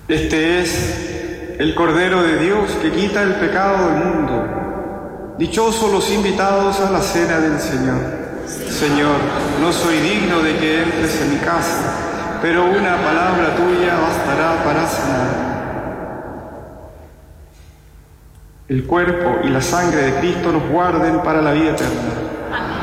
Este es el Cordero de Dios que quita el pecado del mundo. Dichosos los invitados a la cena del Señor. Señor, no soy digno de que entres en mi casa, pero una palabra tuya bastará para sanar. El cuerpo y la sangre de Cristo nos guarden para la vida eterna.